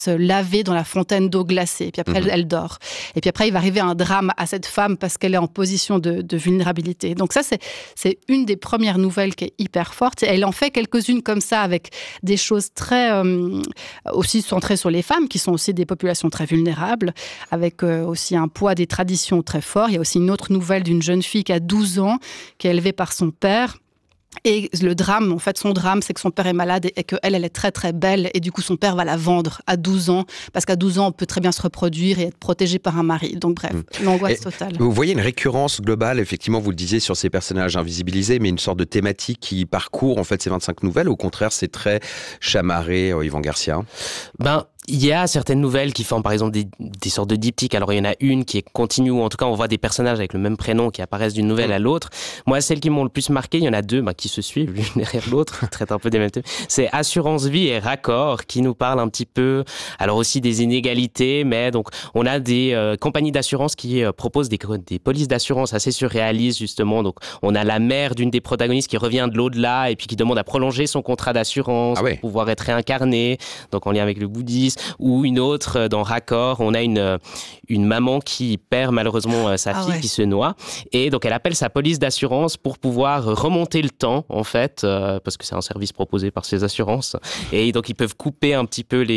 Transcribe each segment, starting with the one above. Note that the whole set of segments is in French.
se laver dans la fontaine d'eau glacée. Et puis après, elle dort. Et puis après, il va arriver un drame à cette femme parce qu'elle est en position de vulnérabilité. Donc ça, c'est une des premières nouvelles qui est hyper forte. Elle en fait quelques-unes comme ça avec des choses très aussi centrées sur les femmes qui sont aussi des populations très vulnérables, avec aussi un poids des traditions très fort. Il y a aussi une autre nouvelle d'une jeune fille qui a 12 ans, qui est élevée par son père. Et le drame, en fait, son drame, c'est que son père est malade et qu'elle, elle est très très belle. Et du coup, son père va la vendre à 12 ans. Parce qu'à 12 ans, on peut très bien se reproduire et être protégé par un mari. Donc bref, l'angoisse totale. Vous voyez une récurrence globale, effectivement, vous le disiez, sur ces personnages invisibilisés, mais une sorte de thématique qui parcourt en fait ces 25 nouvelles. Au contraire, c'est très chamarré, Yvan Garcia. Il y a certaines nouvelles qui forment par exemple des sortes de diptyques. Alors il y en a une qui est continue, ou en tout cas on voit des personnages avec le même prénom qui apparaissent d'une nouvelle à l'autre. Moi, celles qui m'ont le plus marqué, il y en a deux qui se suivent l'une derrière l'autre, qui traitent un peu des mêmes thèmes. C'est Assurance Vie et Raccord qui nous parlent un petit peu, alors aussi des inégalités, mais donc on a des compagnies d'assurance qui proposent des polices d'assurance assez surréalistes justement. Donc on a la mère d'une des protagonistes qui revient de l'au-delà et puis qui demande à prolonger son contrat d'assurance pour pouvoir être réincarnée, donc en lien avec le bouddhisme. Ou une autre dans Raccord, on a une maman qui perd malheureusement sa fille qui se noie, et donc elle appelle sa police d'assurance pour pouvoir remonter le temps en fait, parce que c'est un service proposé par ces assurances, et donc ils peuvent couper un petit peu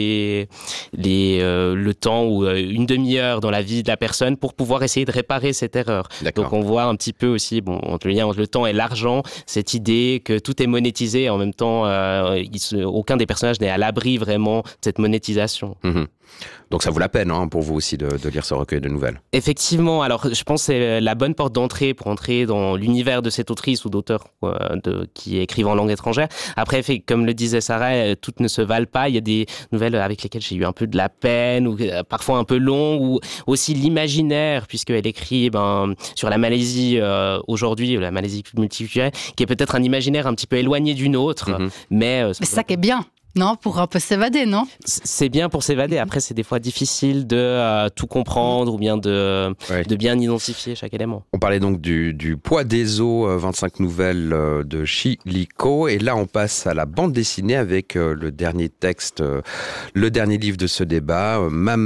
le temps ou une demi-heure dans la vie de la personne pour pouvoir essayer de réparer cette erreur. Donc on voit un petit peu aussi entre le lien entre le temps et l'argent, cette idée que tout est monétisé et en même temps aucun des personnages n'est à l'abri vraiment de cette monétisation. Donc ça vaut la peine pour vous aussi de lire ce recueil de nouvelles. Effectivement, alors je pense que c'est la bonne porte d'entrée pour entrer dans l'univers de cette autrice ou d'auteur qui écrivent en langue étrangère. Après, comme le disait Sarah, toutes ne se valent pas. Il y a des nouvelles avec lesquelles j'ai eu un peu de la peine, ou parfois un peu longues, ou aussi l'imaginaire, puisqu'elle écrit sur la Malaisie aujourd'hui, la Malaisie multiculturelle, qui est peut-être un imaginaire un petit peu éloigné d'une autre. Mais c'est ça qui est bien. Non, pour un peu s'évader, non ? C'est bien pour s'évader. Après, c'est des fois difficile de tout comprendre ou bien de bien identifier chaque élément. On parlait donc du poids des os, 25 nouvelles de Chiliko. Et là, on passe à la bande dessinée avec le dernier texte, le dernier livre de ce débat,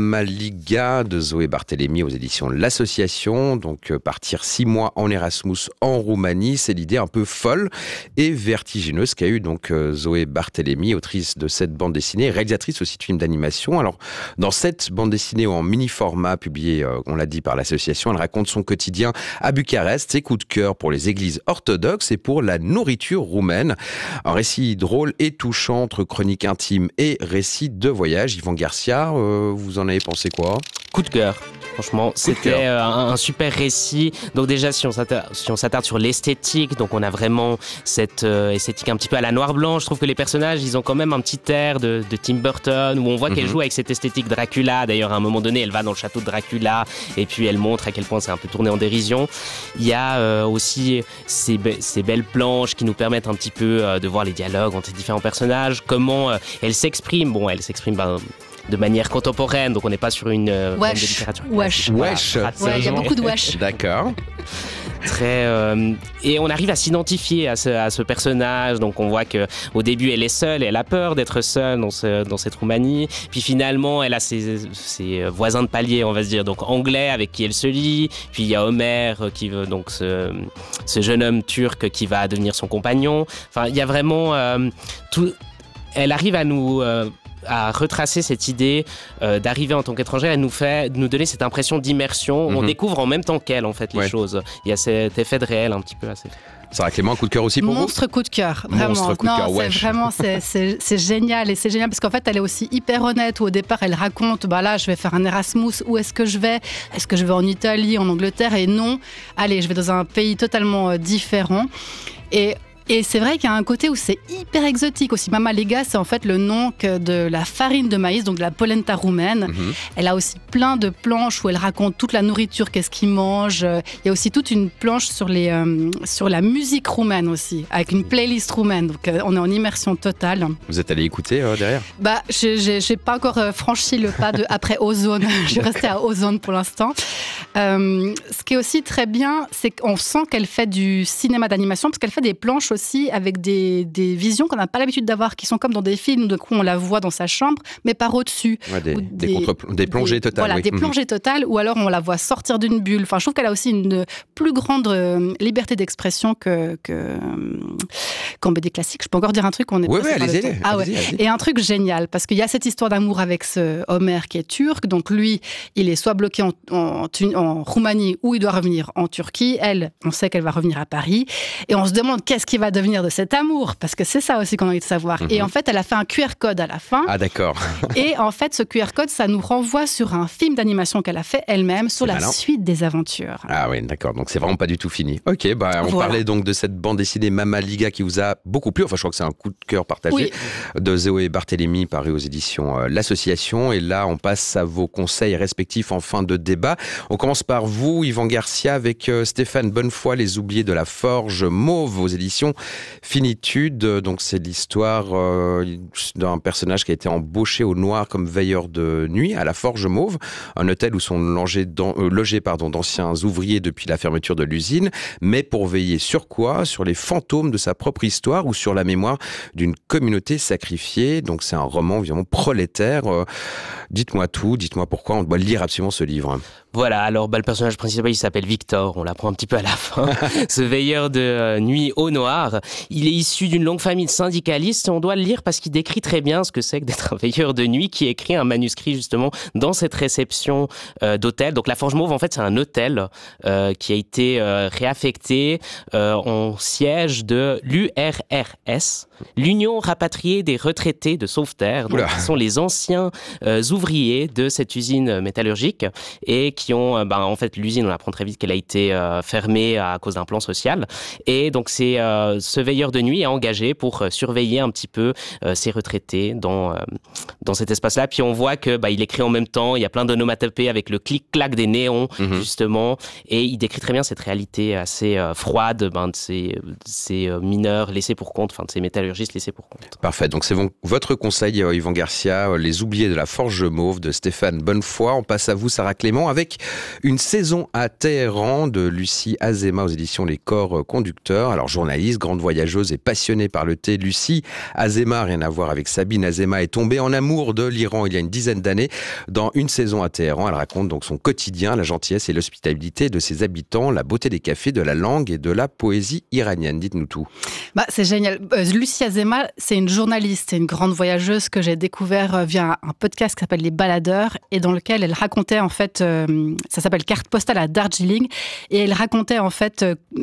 Mamaliga de Zoé Barthélemy aux éditions L'Association. Donc, partir 6 mois en Erasmus en Roumanie, c'est l'idée un peu folle et vertigineuse qu'a eu donc Zoé Barthélemy, autrice de cette bande dessinée, réalisatrice aussi de films d'animation. Alors, dans cette bande dessinée en mini-format publiée, on l'a dit, par l'association, elle raconte son quotidien à Bucarest, ses coups de cœur pour les églises orthodoxes et pour la nourriture roumaine. Un récit drôle et touchant entre chronique intime et récit de voyage. Yvan Garcia, vous en avez pensé quoi ? Coup de cœur. Franchement, c'était un super récit. Donc déjà, si on s'attarde sur l'esthétique, donc on a vraiment cette esthétique un petit peu à la noir-blanc. Je trouve que les personnages, ils ont quand même un petit air de Tim Burton, où on voit qu'elle joue avec cette esthétique Dracula. D'ailleurs, à un moment donné, elle va dans le château de Dracula, et puis elle montre à quel point c'est un peu tourné en dérision. Il y a aussi ces belles planches qui nous permettent un petit peu de voir les dialogues entre les différents personnages, comment elle s'exprime. Bon, elle s'exprime de manière contemporaine, donc on n'est pas sur une bande de littérature. Wesh. Il y a beaucoup de wesh. D'accord. Et on arrive à s'identifier à ce personnage. Donc on voit que au début elle est seule, elle a peur d'être seule dans cette Roumanie. Puis finalement elle a ses voisins de palier, on va se dire, donc anglais avec qui elle se lie. Puis il y a Homer qui veut donc ce jeune homme turc qui va devenir son compagnon. Enfin il y a vraiment tout. Elle arrive à retracer cette idée d'arriver en tant qu'étrangère et nous donner cette impression d'immersion. On découvre en même temps qu'elle, en fait, les choses. Il y a cet effet de réel un petit peu assez. Sarah Clément, coup de cœur aussi pour vous ? Monstre coup de cœur, vraiment. Monstre coup de cœur, wesh. C'est génial. Et c'est génial parce qu'en fait, elle est aussi hyper honnête. Au départ, elle raconte, là, je vais faire un Erasmus. Où est-ce que je vais ? Est-ce que je vais en Italie, en Angleterre ? Et non, allez, je vais dans un pays totalement différent. Et c'est vrai qu'il y a un côté où c'est hyper exotique aussi. Mamaliga, c'est en fait le nom de la farine de maïs, donc de la polenta roumaine. Elle a aussi plein de planches où elle raconte toute la nourriture, qu'est-ce qu'ils mangent. Il y a aussi toute une planche sur la musique roumaine aussi, avec une playlist roumaine. Donc on est en immersion totale. Vous êtes allé écouter derrière ? J'ai pas encore franchi le pas après Ozone. Je suis restée à Ozone pour l'instant. Ce qui est aussi très bien, c'est qu'on sent qu'elle fait du cinéma d'animation, parce qu'elle fait des planches aussi avec des visions qu'on n'a pas l'habitude d'avoir, qui sont comme dans des films, de quoi on la voit dans sa chambre, mais par au-dessus. Ouais, des plongées totales. Voilà, des plongées totales, ou alors on la voit sortir d'une bulle. Enfin, je trouve qu'elle a aussi une plus grande liberté d'expression qu'en BD classique. Je peux encore dire un truc, on est allez-y. Et un truc génial, parce qu'il y a cette histoire d'amour avec ce Homer qui est turc, donc lui, il est soit bloqué en Roumanie ou il doit revenir en Turquie. Elle, on sait qu'elle va revenir à Paris. Et on se demande qu'est-ce qui va devenir de cet amour, parce que c'est ça aussi qu'on a envie de savoir. Et en fait, elle a fait un QR code à la fin. Ah, d'accord. Et en fait, ce QR code, ça nous renvoie sur un film d'animation qu'elle a fait elle-même sur la suite des aventures. Ah oui, d'accord. Donc, c'est vraiment pas du tout fini. Ok, on parlait donc de cette bande dessinée Mamaliga qui vous a beaucoup plu. Enfin, je crois que c'est un coup de cœur partagé de Zoé Barthélemy, paru aux éditions L'Association. Et là, on passe à vos conseils respectifs en fin de débat. On commence par vous, Yvan Garcia, avec Stéphane Bonnefoy, Les Oubliés de la Forge Mauve, aux éditions Finitude. Donc, c'est l'histoire d'un personnage qui a été embauché au noir comme veilleur de nuit à la Forge Mauve, un hôtel où sont logés d'anciens ouvriers depuis la fermeture de l'usine, mais pour veiller sur quoi ? Sur les fantômes de sa propre histoire ou sur la mémoire d'une communauté sacrifiée. Donc, c'est un roman, évidemment, prolétaire. Dites-moi tout, dites-moi pourquoi on doit lire absolument ce livre. Voilà, alors le personnage principal, il s'appelle Victor, on l'apprend un petit peu à la fin, ce veilleur de nuit au noir. Il est issu d'une longue famille de syndicalistes et on doit le lire parce qu'il décrit très bien ce que c'est que d'être un veilleur de nuit qui écrit un manuscrit justement dans cette réception d'hôtel. Donc la Forge Mauve, en fait, c'est un hôtel qui a été réaffecté en siège de l'URRS, l'Union rapatriée des retraités de Sauveterre, donc qui sont les anciens ouvriers de cette usine métallurgique et qui ont, en fait, l'usine, on apprend très vite qu'elle a été fermée à cause d'un plan social. Et donc, c'est ce veilleur de nuit est engagé pour surveiller un petit peu ces retraités dans cet espace-là. Puis on voit que il écrit en même temps, il y a plein d'onomatopées avec le clic-clac des néons, justement. Et il décrit très bien cette réalité assez froide de ces mineurs laissés pour compte, de ces métallurgistes laissés pour compte. Parfait. Donc, c'est votre conseil, Yvan Garcia, Les Oubliés de la Forge Mauve de Stéphane Bonnefoy. On passe à vous, Sarah Clément, avec une saison à Téhéran de Lucie Azéma aux éditions Les Corps Conducteurs. Alors, journaliste, grande voyageuse et passionnée par le thé, Lucie Azéma, rien à voir avec Sabine Azéma, est tombée en amour de l'Iran il y a une dizaine d'années. Dans Une saison à Téhéran, elle raconte donc son quotidien, la gentillesse et l'hospitalité de ses habitants, la beauté des cafés, de la langue et de la poésie iranienne. Dites-nous tout. C'est génial. Lucie Azéma, c'est une journaliste, c'est une grande voyageuse que j'ai découvert via un podcast qui s'appelle Les Baladeurs et dans lequel elle racontait en fait, ça s'appelle Carte postale à Darjeeling, et elle racontait en fait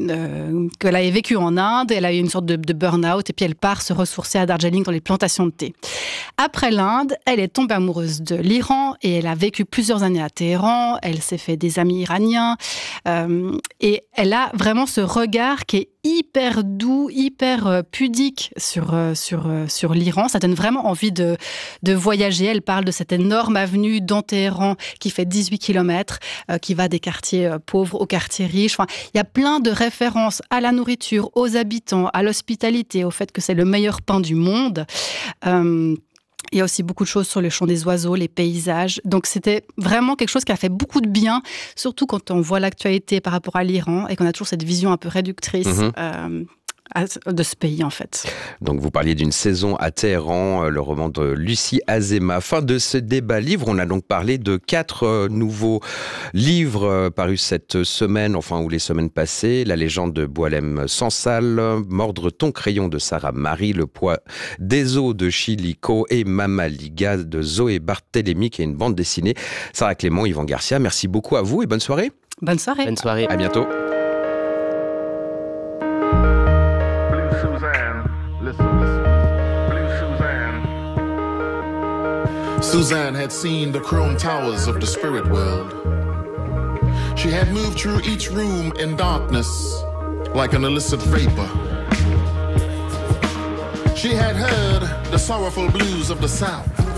qu'elle avait vécu en Inde, elle a eu une sorte de burn-out et puis elle part se ressourcer à Darjeeling dans les plantations de thé. Après l'Inde, elle est tombée amoureuse de l'Iran et elle a vécu plusieurs années à Téhéran, elle s'est fait des amis iraniens et elle a vraiment ce regard qui est hyper doux, hyper pudique sur l'Iran. Ça donne vraiment envie de voyager. Elle parle de cette énorme avenue dans Téhéran qui fait 18 km, qui va des quartiers pauvres aux quartiers riches. Enfin, il y a plein de références à la nourriture, aux habitants, à l'hospitalité, au fait que c'est le meilleur pain du monde. Il y a aussi beaucoup de choses sur le chant des oiseaux, les paysages. Donc, c'était vraiment quelque chose qui a fait beaucoup de bien, surtout quand on voit l'actualité par rapport à l'Iran et qu'on a toujours cette vision un peu réductrice de ce pays, en fait. Donc, vous parliez d'une saison à Téhéran, le roman de Lucie Azéma. Fin de ce débat livre, on a donc parlé de 4 nouveaux livres parus cette semaine, ou les semaines passées. La légende de Boualem Sansal, Mordre ton crayon de Sarah Marie, Le poids des os de Chiliko et Mamaliga de Zoé Barthélemy, qui est une bande dessinée. Sarah Clément, Yvan Garcia, merci beaucoup à vous et bonne soirée. Bonne soirée. Bonne soirée. À bientôt. Suzanne had seen the chrome towers of the spirit world. She had moved through each room in darkness like an illicit vapor. She had heard the sorrowful blues of the South